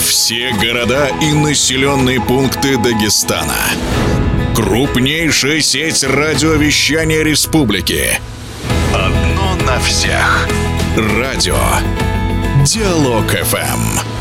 Все города и населенные пункты Дагестана. Крупнейшая сеть радиовещания республики. Одно на всех. Радио Диалог ФМ.